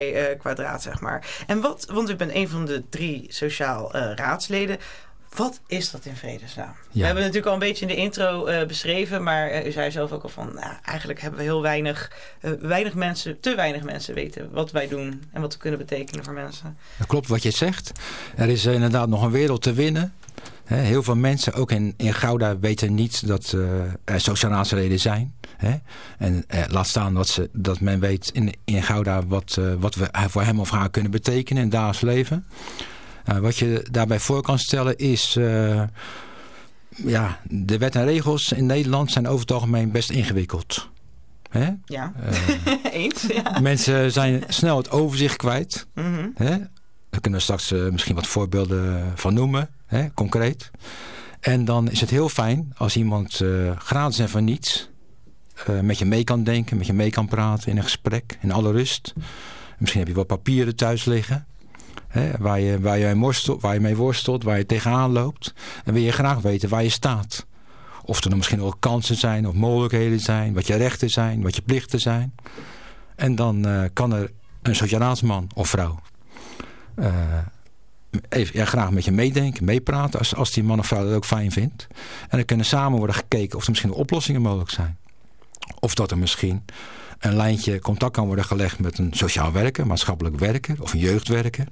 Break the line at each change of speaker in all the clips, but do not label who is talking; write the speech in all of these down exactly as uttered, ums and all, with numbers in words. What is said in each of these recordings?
uh, kwadraat, zeg maar. En wat, want u bent een van de drie sociaal uh, raadsleden. Wat is dat in vredesnaam? Ja. We hebben het natuurlijk al een beetje in de intro uh, beschreven, maar uh, u zei zelf ook al van, nou, eigenlijk hebben we heel weinig, uh, weinig mensen, te weinig mensen weten wat wij doen en wat we kunnen betekenen voor mensen.
Dat klopt wat je zegt. Er is uh, inderdaad nog een wereld te winnen. He, heel veel mensen, ook in, in Gouda, weten niet dat uh, er sociaal raadsleden zijn. He? En uh, laat staan dat, ze, dat men weet in, in Gouda wat, uh, wat we voor hem of haar kunnen betekenen in het dagelijks leven. Uh, wat je daarbij voor kan stellen is... Uh, ja, de wet en regels in Nederland zijn over het algemeen best ingewikkeld. Hè?
Ja,
uh,
eens. Ja.
Mensen zijn snel het overzicht kwijt.
Mm-hmm.
Hè? Daar kunnen we straks uh, misschien wat voorbeelden van noemen, hè? Concreet. En dan is het heel fijn als iemand uh, gratis en van niets... Uh, met je mee kan denken, met je mee kan praten in een gesprek, in alle rust. Misschien heb je wat papieren thuis liggen... He, waar, je, waar, je worstelt, waar je mee worstelt, waar je tegenaan loopt. En wil je graag weten waar je staat. Of er dan misschien wel kansen zijn of mogelijkheden zijn. Wat je rechten zijn, wat je plichten zijn. En dan uh, kan er een sociaal raadsman of vrouw... Uh, even, ja, graag met je meedenken, meepraten. Als, als die man of vrouw dat ook fijn vindt. En dan kunnen samen worden gekeken of er misschien oplossingen mogelijk zijn. Of dat er misschien... een lijntje contact kan worden gelegd met een sociaal werker, maatschappelijk werker of een jeugdwerker.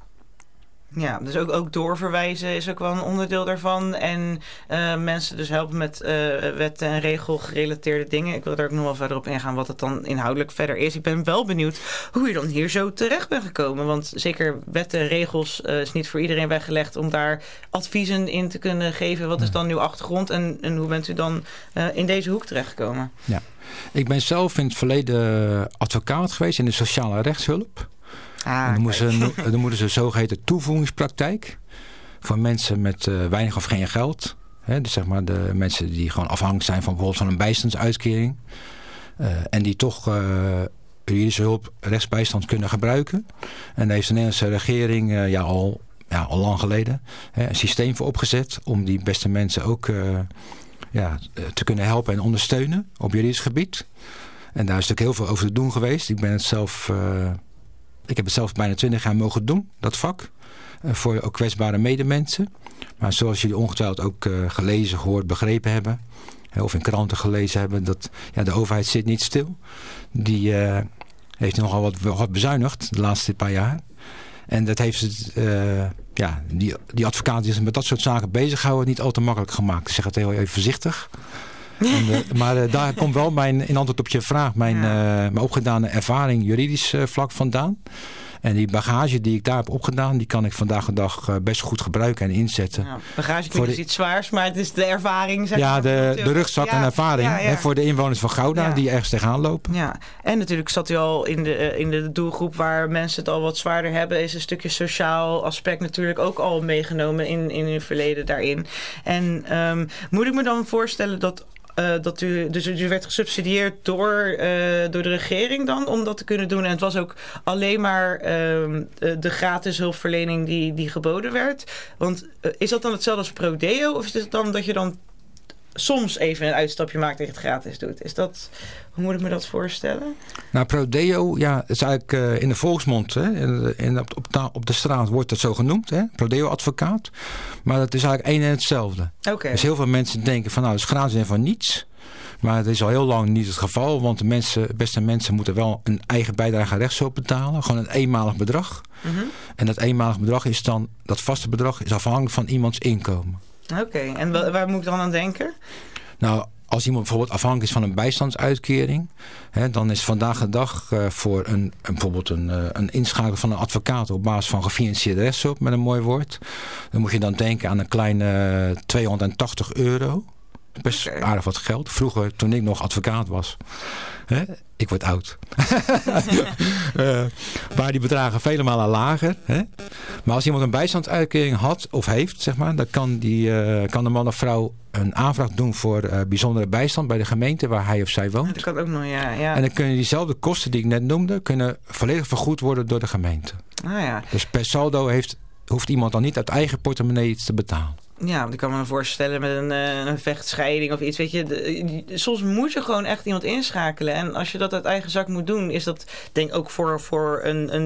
Ja, dus ook, ook doorverwijzen is ook wel een onderdeel daarvan. En uh, mensen dus helpen met uh, wet- en regel gerelateerde dingen. Ik wil daar ook nog wel verder op ingaan wat het dan inhoudelijk verder is. Ik ben wel benieuwd hoe je dan hier zo terecht bent gekomen. Want zeker wetten en regels uh, is niet voor iedereen weggelegd om daar adviezen in te kunnen geven. Wat is dan uw achtergrond en, en hoe bent u dan uh, in deze hoek terechtgekomen?
Ja, ik ben zelf in het verleden advocaat geweest in de sociale rechtshulp.
Ah,
en dan, moeten ze, dan moeten ze zogeheten toevoegingspraktijk voor mensen met uh, weinig of geen geld. Hè, dus zeg maar de mensen die gewoon afhankelijk zijn van bijvoorbeeld van een bijstandsuitkering. Uh, en die toch uh, juridische hulp, rechtsbijstand kunnen gebruiken. En daar heeft de Nederlandse regering uh, ja, al, ja, al lang geleden hè, een systeem voor opgezet om die beste mensen ook uh, ja, te kunnen helpen en ondersteunen op juridisch gebied. En daar is natuurlijk heel veel over te doen geweest. Ik ben het zelf... Uh, Ik heb het zelf bijna twintig jaar mogen doen, dat vak. Uh, voor ook kwetsbare medemensen. Maar zoals jullie ongetwijfeld ook uh, gelezen, gehoord, begrepen hebben. Hè, of in kranten gelezen hebben. Dat ja, de overheid zit niet stil. Die uh, heeft nogal wat, wat bezuinigd de laatste paar jaar. En dat heeft het, uh, ja, die, die advocaten die zich met dat soort zaken bezighouden niet al te makkelijk gemaakt. Ik zeg het heel even voorzichtig. En, uh, maar uh, daar komt wel mijn, in antwoord op je vraag, mijn, uh, mijn opgedane ervaring juridisch uh, vlak vandaan. En die bagage die ik daar heb opgedaan, die kan ik vandaag de dag uh, best goed gebruiken en inzetten.
Ja, bagage klinkt dus iets zwaars, maar het is de ervaring. Zeg
ja,
maar,
de, de rugzak ja, en ervaring ja, ja. Hè, voor de inwoners van Gouda ja. die ergens tegenaan lopen.
Ja, en natuurlijk zat u al in de, in de doelgroep waar mensen het al wat zwaarder hebben. Is een stukje sociaal aspect natuurlijk ook al meegenomen in, in uw verleden daarin. En um, moet ik me dan voorstellen dat... Uh, dat u, dus u werd gesubsidieerd door, uh, door de regering dan om dat te kunnen doen. En het was ook alleen maar uh, de gratis hulpverlening die, die geboden werd. Want uh, is dat dan hetzelfde als Prodeo? Of is het dan dat je dan soms even een uitstapje maakt en het gratis doet? Is dat, hoe moet ik me dat voorstellen?
Nou, Prodeo, ja, het is eigenlijk uh, in de volksmond, hè, in, in, op, op, op de straat wordt dat zo genoemd, hè, Prodeo-advocaat. Maar dat is eigenlijk één en hetzelfde.
Okay.
Dus heel veel mensen denken van, nou, het is gratis en van niets. Maar het is al heel lang niet het geval, want de mensen, beste mensen moeten wel een eigen bijdrage aan rechtshulp betalen. Gewoon een eenmalig bedrag. Mm-hmm. En dat eenmalig bedrag is dan, dat vaste bedrag is afhankelijk van iemands inkomen.
Oké, okay. En w- waar moet ik dan aan denken?
Nou, als iemand bijvoorbeeld afhankelijk is van een bijstandsuitkering, hè, dan is vandaag de dag uh, voor een, een, bijvoorbeeld een, uh, een inschakelen van een advocaat op basis van gefinancierde rechtshulp, met een mooi woord. Dan moet je dan denken aan een kleine uh, tweehonderdtachtig euro. Best okay. aardig wat geld. Vroeger, toen ik nog advocaat was. Hè? Ik word oud. uh, maar die bedragen vele malen lager. Hè? Maar als iemand een bijstandsuitkering had of heeft, zeg maar, dan kan, die, uh, kan de man of vrouw een aanvraag doen voor uh, bijzondere bijstand bij de gemeente waar hij of zij woont.
Dat kan ook nog, ja. ja.
En dan kunnen diezelfde kosten die ik net noemde, kunnen volledig vergoed worden door de gemeente.
Ah, ja.
Dus per saldo heeft, hoeft iemand dan niet uit eigen portemonnee iets te betalen.
Ja, want ik kan me voorstellen met een, een vechtscheiding of iets. Weet je, de, soms moet je gewoon echt iemand inschakelen. En als je dat uit eigen zak moet doen, is dat denk ik ook voor, voor een, een